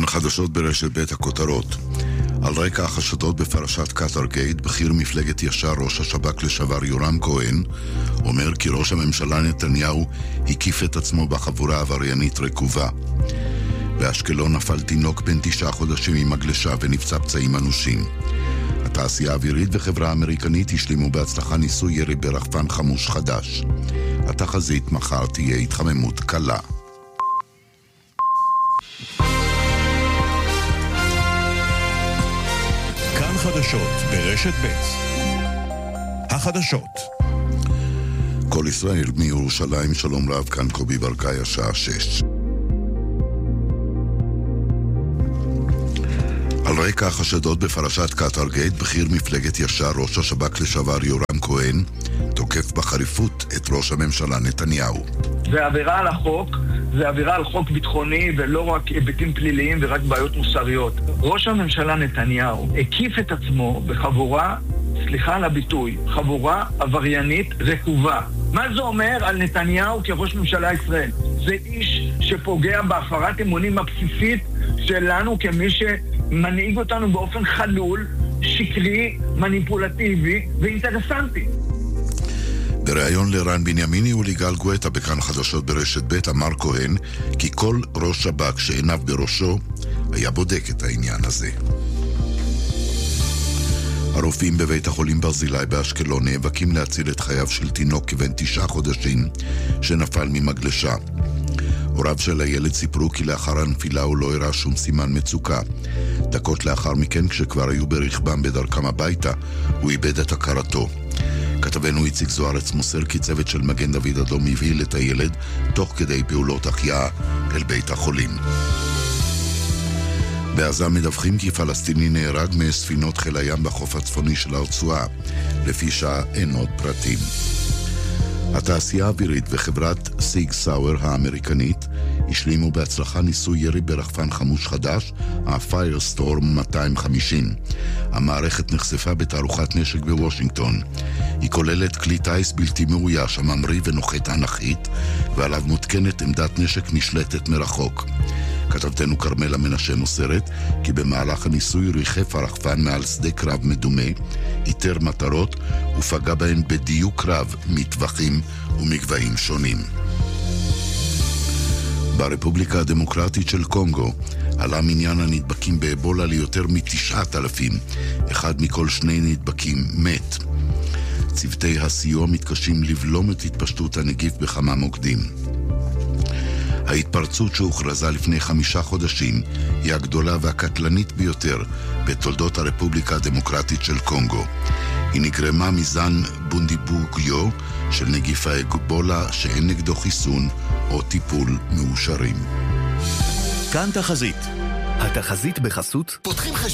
כאן חדשות ברשת בית הכותרות. על רקע החשדות בפרשת קטרגייט, בכיר מפלגת ישר ראש השב"כ לשעבר יורם כהן אומר כי ראש הממשלה נתניהו הקיף את עצמו בחבורה עבריינית רקובה. באשקלון נפל תינוק בן 9 חודשים עם מגלשה ונפצע פצעים אנושים. התעשייה האווירית וחברה אמריקנית השלימו בהצלחה ניסוי ירי ברחפן חמוש חדש. התחזית מחר תהיה התחממות קלה. כאן חדשות ברשת ב'. החדשות. כל ישראל מירושלים, שלום רב, כאן קובי ברקאי, השעה 6. על רקע החשדות בפרשת קטרגייט, בכיר מפלגת ישר ראש השב"כ לשעבר יורם כהן תוקף בחריפות את ראש הממשלה נתניהו. זה עבירה על החוק, זה עבירה על חוק ביטחוני ולא רק היבטים פליליים ורק בעיות מוסריות. ראש הממשלה נתניהו הקיף את עצמו בחבורה, סליחה על הביטוי, חבורה עבריינית רקובה. מה זה אומר על נתניהו כראש ממשלה ישראל? זה איש שפוגע בהפרת אמונים הבסיסית שלנו כמי שמנהיג אותנו באופן חלול, שקרי, מניפולטיבי ואינטרסנטי. בריאיון לרן בנימיני וליגאל גואטה בכאן חדשות ברשת ב' אמר כהן כי כל ראש שב"כ שעיניו בראשו היה בודק את העניין הזה. הרופאים בבית החולים ברזילי באשקלון נאבקים להציל את חייו של תינוק כבן 9 חודשים שנפל ממגלשה. הוריו של הילד סיפרו כי לאחר הנפילה הוא לא הראה שום סימן מצוקה. דקות לאחר מכן, כשכבר היו ברכבם בדרכם הביתה, הוא איבד את הכרתו. כתבנו איציק זוארץ מוסר כי צוות של מגן דוד אדום הבהיל את הילד תוך כדי פעולות החייאה אל בית החולים. בעזה מדווחים כי פלסטיני נהרג מספינות חיל הים בחוף הצפוני של הרצועה. לפי שעה אין עוד פרטים. התעשייה האווירית וחברת סיג סאואר האמריקנית השלימו בהצלחה ניסוי ירי ברחפן חמוש חדש, ה-Firestorm 250. המערכת נחשפה בתערוכת נשק בוושינגטון. היא כוללת כלי טייס בלתי מאויש, הממריא ונוחת אנכית, ועליו מותקנת עמדת נשק נשלטת מרחוק. כתבתנו קרמלה מנשה מוסרת כי במהלך הניסוי ריחף הרחפן מעל שדה קרב מדומה, איתר מטרות ופגע בהן בדיוק רב מטווחים ומגבהים שונים. ברפובליקה הדמוקרטית של קונגו עלה מניין הנדבקים באבולה ליותר מ9,000. אחד מכל 2 נדבקים מת. צוותי הסיוע מתקשים לבלום את התפשטות הנגיף בכמה מוקדים. ההתפרצות שהוכרזה לפני 5 חודשים היא הגדולה והקטלנית ביותר בתולדות הרפובליקה הדמוקרטית של קונגו. היא נגרמה מזן בונדיבוגיו של נגיף האבולה שאין נגדו חיסון או טיפול מאושרים. כאן תחזית. התחזית בחסות פותחים